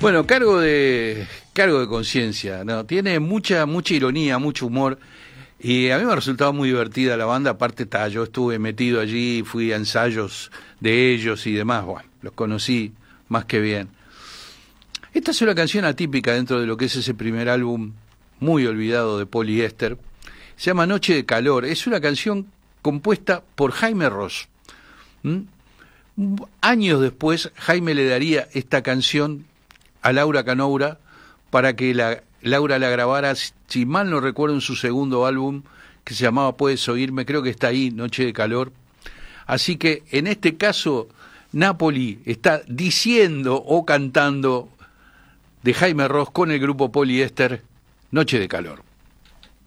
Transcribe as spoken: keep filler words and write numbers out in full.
Bueno, cargo de cargo de conciencia, ¿no? Tiene mucha mucha ironía, mucho humor, y a mí me ha resultado muy divertida la banda. Aparte, ta, yo estuve metido allí, fui a ensayos de ellos y demás, bueno, los conocí más que bien. Esta es una canción atípica dentro de lo que es ese primer álbum muy olvidado de Polyester. Se llama Noche de Calor. Es una canción compuesta por Jaime Ross. ¿Mm? Años después, Jaime le daría esta canción a Laura Canoura para que la, Laura la grabara, si mal no recuerdo, en su segundo álbum, que se llamaba Puedes Oírme, creo que está ahí, Noche de Calor. Así que, en este caso, Napoli está diciendo o cantando de Jaime Ross con el grupo Polyester, Noche de Calor.